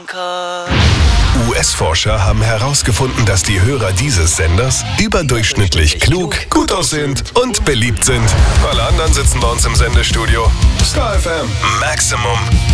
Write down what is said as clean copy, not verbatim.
US-Forscher haben herausgefunden, dass die Hörer dieses Senders überdurchschnittlich klug, gut aussehend und beliebt sind. Alle anderen sitzen bei uns im Sendestudio. Star FM Maximum